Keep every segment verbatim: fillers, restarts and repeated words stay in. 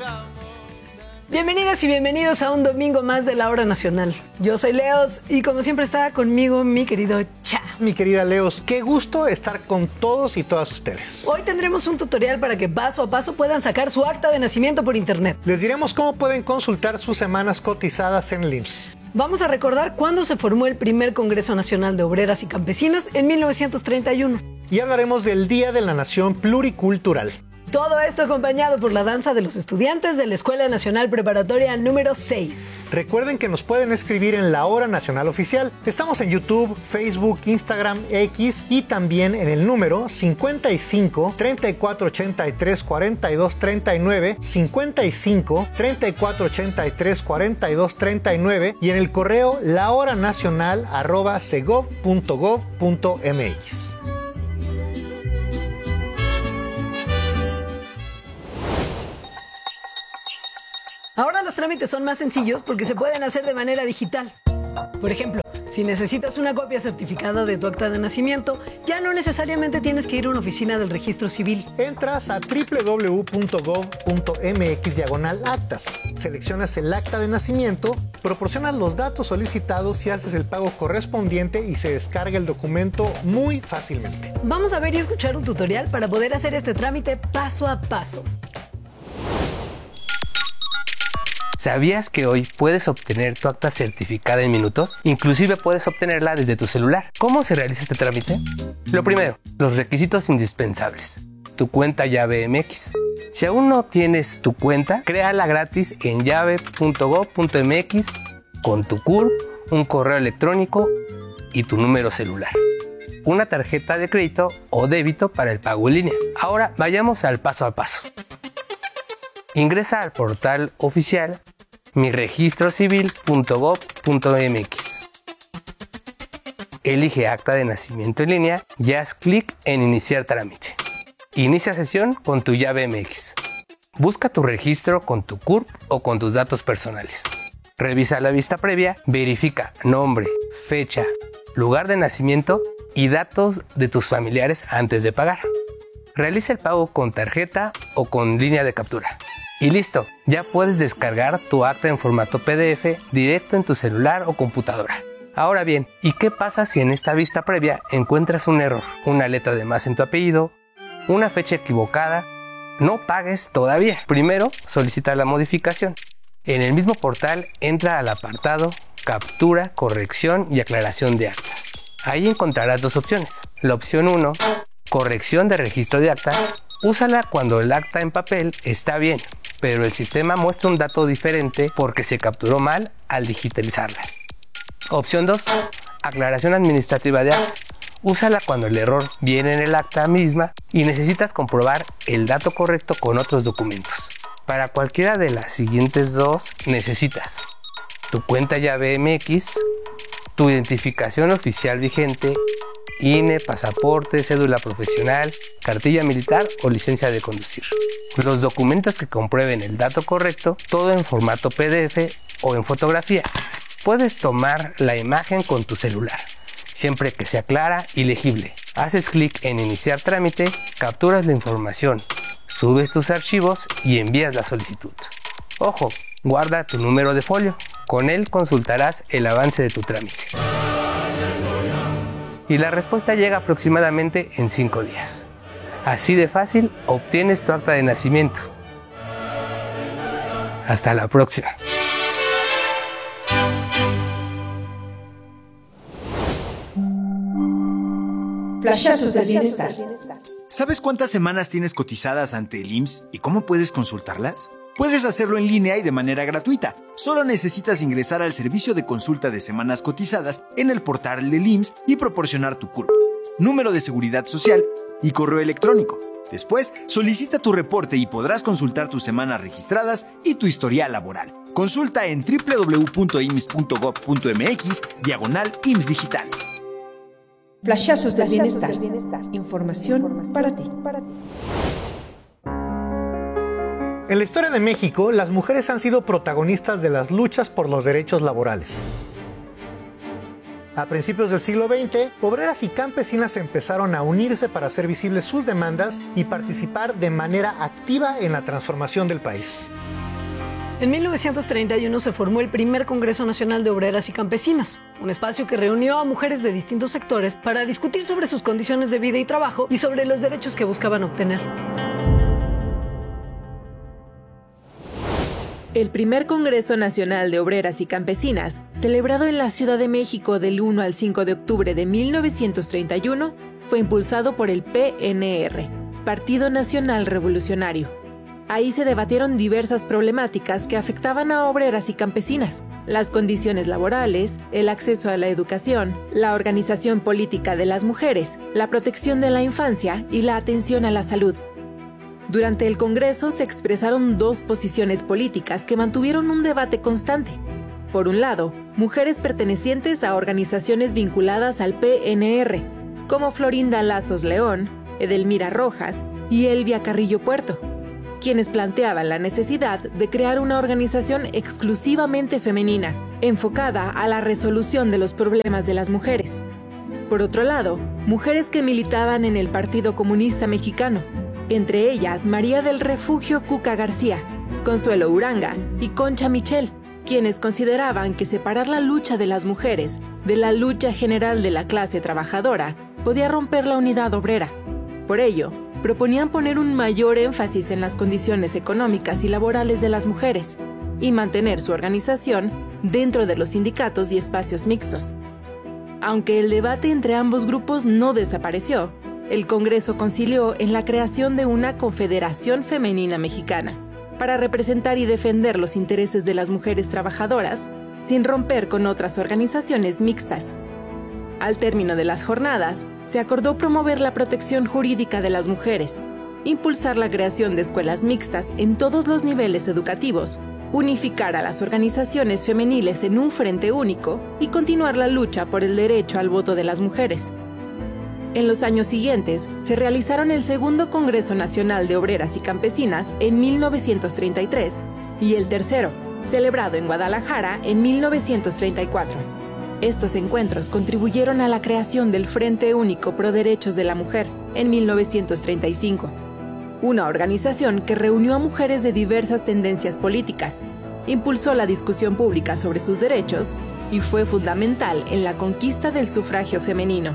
Bienvenidas y bienvenidos a un domingo más de la Hora Nacional. Yo soy Leos y como siempre está conmigo mi querido Cha. Mi querida Leos, qué gusto estar con todos y todas ustedes. Hoy tendremos un tutorial para que paso a paso puedan sacar su acta de nacimiento por internet. Les diremos cómo pueden consultar sus semanas cotizadas en el I M S S. Vamos a recordar cuándo se formó el primer Congreso Nacional de Obreras y Campesinas en mil novecientos treinta y uno. Y hablaremos del Día de la Nación Pluricultural. Todo esto acompañado por la danza de los estudiantes de la Escuela Nacional Preparatoria número seis. Recuerden que nos pueden escribir en la Hora Nacional Oficial. Estamos en YouTube, Facebook, Instagram, X y también en el número cincuenta y cinco, treinta y cuatro ochenta y tres, cuarenta y dos treinta y nueve, cincuenta y cinco, treinta y cuatro ochenta y tres, cuarenta y dos treinta y nueve y en el correo lahoranacional arroba segov punto gov punto mx. Ahora los trámites son más sencillos porque se pueden hacer de manera digital. Por ejemplo, si necesitas una copia certificada de tu acta de nacimiento, ya no necesariamente tienes que ir a una oficina del registro civil. Entras a doble u doble u doble u punto gov punto mx diagonal actas, seleccionas el acta de nacimiento, proporcionas los datos solicitados y haces el pago correspondiente y se descarga el documento muy fácilmente. Vamos a ver y escuchar un tutorial para poder hacer este trámite paso a paso. ¿Sabías que hoy puedes obtener tu acta certificada en minutos? Inclusive puedes obtenerla desde tu celular. ¿Cómo se realiza este trámite? Lo primero, los requisitos indispensables. Tu cuenta llave M X. Si aún no tienes tu cuenta, créala gratis en llave punto gov punto mx con tu C U R P, un correo electrónico y tu número celular. Una tarjeta de crédito o débito para el pago en línea. Ahora vayamos al paso a paso. Ingresa al portal oficial mi registro civil punto gov punto mx. Elige acta de nacimiento en línea y haz clic en iniciar trámite. Inicia sesión con tu llave M X. Busca tu registro con tu C U R P o con tus datos personales. Revisa la vista previa, verifica nombre, fecha, lugar de nacimiento y datos de tus familiares antes de pagar. Realiza el pago con tarjeta o con línea de captura. Y listo, ya puedes descargar tu acta en formato P D F directo en tu celular o computadora. Ahora bien, ¿y qué pasa si en esta vista previa encuentras un error? Una letra de más en tu apellido, una fecha equivocada. No pagues todavía. Primero, solicita la modificación. En el mismo portal, entra al apartado Captura, Corrección y Aclaración de Actas. Ahí encontrarás dos opciones. La opción uno, corrección de registro de acta. Úsala cuando el acta en papel está bien, pero el sistema muestra un dato diferente porque se capturó mal al digitalizarla. Opción dos, aclaración administrativa de acta. Úsala cuando el error viene en el acta misma y necesitas comprobar el dato correcto con otros documentos. Para cualquiera de las siguientes dos necesitas tu cuenta llave M X, tu identificación oficial vigente, I N E, pasaporte, cédula profesional, cartilla militar o licencia de conducir. Los documentos que comprueben el dato correcto, todo en formato P D F o en fotografía. Puedes tomar la imagen con tu celular, siempre que sea clara y legible. Haces clic en iniciar trámite, capturas la información, subes tus archivos y envías la solicitud. Ojo, guarda tu número de folio, con él consultarás el avance de tu trámite. Y la respuesta llega aproximadamente en cinco días. Así de fácil obtienes tu acta de nacimiento. Hasta la próxima. Flashazos del bienestar. ¿Sabes cuántas semanas tienes cotizadas ante el I M S S y cómo puedes consultarlas? Puedes hacerlo en línea y de manera gratuita. Solo necesitas ingresar al servicio de consulta de semanas cotizadas en el portal del I M S S y proporcionar tu C U R P, número de seguridad social y correo electrónico. Después, solicita tu reporte y podrás consultar tus semanas registradas y tu historial laboral. Consulta en doble u doble u doble u punto i m s s punto gov punto mx diagonal I M S S Digital. Flashazos del bienestar. Información para ti. En la historia de México, las mujeres han sido protagonistas de las luchas por los derechos laborales. A principios del siglo veinte, obreras y campesinas empezaron a unirse para hacer visibles sus demandas y participar de manera activa en la transformación del país. En mil novecientos treinta y uno se formó el primer Congreso Nacional de Obreras y Campesinas, un espacio que reunió a mujeres de distintos sectores para discutir sobre sus condiciones de vida y trabajo y sobre los derechos que buscaban obtener. El primer Congreso Nacional de Obreras y Campesinas, celebrado en la Ciudad de México del uno al cinco de octubre de mil novecientos treinta y uno, fue impulsado por el P N R, Partido Nacional Revolucionario. Ahí se debatieron diversas problemáticas que afectaban a obreras y campesinas: las condiciones laborales, el acceso a la educación, la organización política de las mujeres, la protección de la infancia y la atención a la salud. Durante el Congreso se expresaron dos posiciones políticas que mantuvieron un debate constante. Por un lado, mujeres pertenecientes a organizaciones vinculadas al P N R, como Florinda Lazos León, Edelmira Rojas y Elvia Carrillo Puerto, quienes planteaban la necesidad de crear una organización exclusivamente femenina, enfocada a la resolución de los problemas de las mujeres. Por otro lado, mujeres que militaban en el Partido Comunista Mexicano, entre ellas María del Refugio Cuca García, Consuelo Uranga y Concha Michel, quienes consideraban que separar la lucha de las mujeres de la lucha general de la clase trabajadora podía romper la unidad obrera. Por ello, proponían poner un mayor énfasis en las condiciones económicas y laborales de las mujeres y mantener su organización dentro de los sindicatos y espacios mixtos. Aunque el debate entre ambos grupos no desapareció, el Congreso concilió en la creación de una Confederación Femenina Mexicana para representar y defender los intereses de las mujeres trabajadoras sin romper con otras organizaciones mixtas. Al término de las jornadas, se acordó promover la protección jurídica de las mujeres, impulsar la creación de escuelas mixtas en todos los niveles educativos, unificar a las organizaciones femeniles en un frente único y continuar la lucha por el derecho al voto de las mujeres. En los años siguientes, se realizaron el segundo Congreso Nacional de Obreras y Campesinas en mil novecientos treinta y tres y el tercero, celebrado en Guadalajara en mil novecientos treinta y cuatro. Estos encuentros contribuyeron a la creación del Frente Único Pro Derechos de la Mujer en mil novecientos treinta y cinco, una organización que reunió a mujeres de diversas tendencias políticas, impulsó la discusión pública sobre sus derechos y fue fundamental en la conquista del sufragio femenino.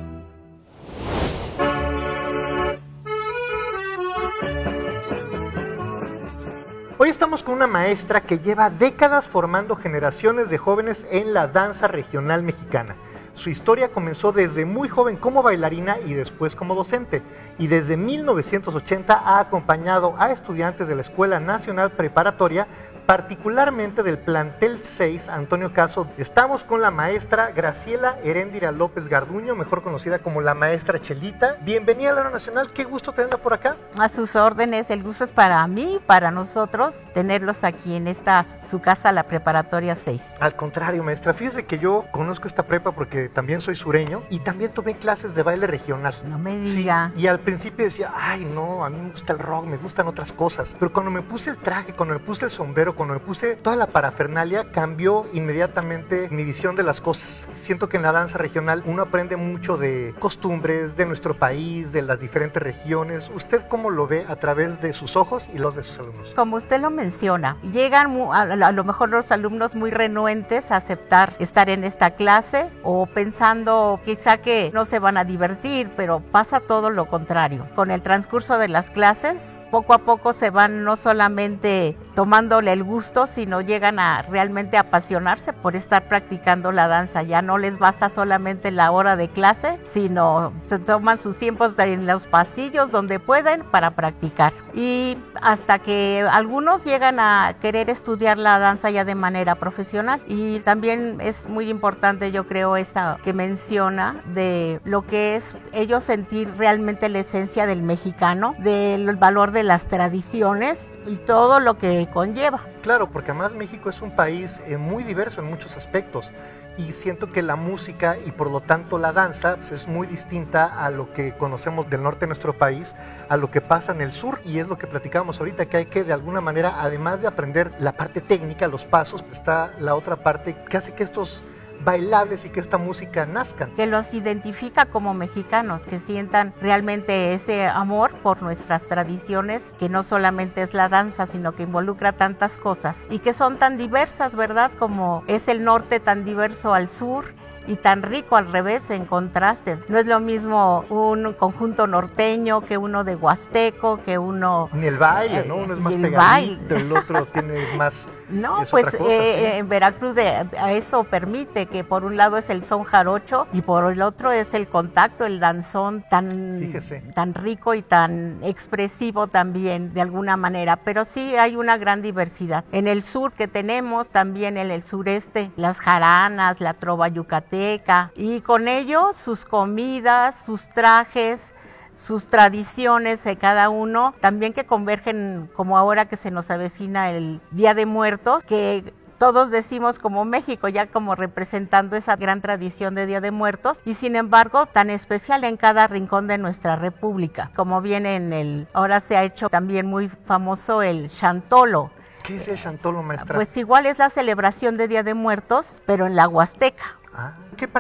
Hoy estamos con una maestra que lleva décadas formando generaciones de jóvenes en la danza regional mexicana. Su historia comenzó desde muy joven como bailarina y después como docente, y desde mil novecientos ochenta ha acompañado a estudiantes de la Escuela Nacional Preparatoria, particularmente del plantel seis Antonio Caso. Estamos con la maestra Graciela Heréndira López Garduño, mejor conocida como la maestra Chelita. Bienvenida a la Hora Nacional, qué gusto tenerla por acá. A sus órdenes, el gusto es para mí, para nosotros, tenerlos aquí en esta, su casa, la Preparatoria seis. Al contrario, maestra, fíjese que yo conozco esta prepa porque también soy sureño y también tomé clases de baile regional. No me diga. Sí, y al principio decía, ay no, a mí me gusta el rock, me gustan otras cosas, pero cuando me puse el traje, cuando me puse el sombrero, cuando me puse toda la parafernalia, cambió inmediatamente mi visión de las cosas. Siento que en la danza regional uno aprende mucho de costumbres de nuestro país, de las diferentes regiones. ¿Usted cómo lo ve a través de sus ojos y los de sus alumnos? Como usted lo menciona, llegan a lo mejor los alumnos muy renuentes a aceptar estar en esta clase o pensando quizá que no se van a divertir, pero pasa todo lo contrario. Con el transcurso de las clases, poco a poco se van no solamente tomándole el gusto, sino llegan a realmente apasionarse por estar practicando la danza. Ya no les basta solamente la hora de clase, sino se toman sus tiempos en los pasillos donde pueden para practicar. Y hasta que algunos llegan a querer estudiar la danza ya de manera profesional. Y también es muy importante, yo creo, esta que menciona de lo que es ellos sentir realmente la esencia del mexicano, del valor de las tradiciones y todo lo que conlleva. Claro, porque además México es un país eh, muy diverso en muchos aspectos y siento que la música y por lo tanto la danza pues, es muy distinta a lo que conocemos del norte de nuestro país, a lo que pasa en el sur, y es lo que platicábamos ahorita, que hay que de alguna manera, además de aprender la parte técnica, los pasos, está la otra parte que hace que estos bailables y que esta música nazcan. Que los identifica como mexicanos, que sientan realmente ese amor por nuestras tradiciones, que no solamente es la danza, sino que involucra tantas cosas y que son tan diversas, ¿verdad? Como es el norte tan diverso al sur y tan rico al revés en contrastes. No es lo mismo un conjunto norteño que uno de huasteco, que uno... Ni el baile, ¿no? Uno es más el pegadito, el otro tiene más... No, es pues otra cosa, eh, ¿sí? en Veracruz de, a eso permite que por un lado es el son jarocho y por el otro es el contacto, el danzón tan, Fíjese. tan rico y tan expresivo también de alguna manera, pero sí hay una gran diversidad. En el sur que tenemos, también en el sureste, las jaranas, la trova yucateca y con ello sus comidas, sus trajes, sus tradiciones de cada uno, también que convergen como ahora que se nos avecina el Día de Muertos, que todos decimos como México, ya como representando esa gran tradición de Día de Muertos, y sin embargo tan especial en cada rincón de nuestra república. Como bien en el, ahora se ha hecho también muy famoso el Chantolo. ¿Qué es el Chantolo, maestra? Pues igual es la celebración de Día de Muertos, pero en la Huasteca. Ah, ¿qué